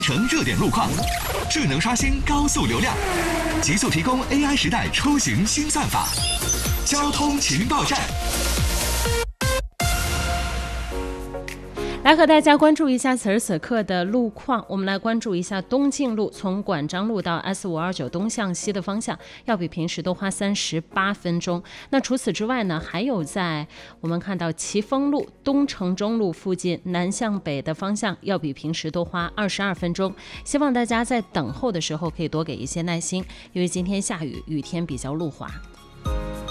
乘热点路况，智能刷新高速流量，极速提供 AI 时代出行新算法。交通情报站， 来和大家关注一下此时此刻的路况。我们来关注一下东进路，从管章路到 S529 东向西的方向，要比平时多花38分钟。那除此之外呢，还有在我们看到奇峰路、东城中路附近南向北的方向，要比平时多花22分钟。希望大家在等候的时候可以多给一些耐心，因为今天下雨，雨天比较路滑。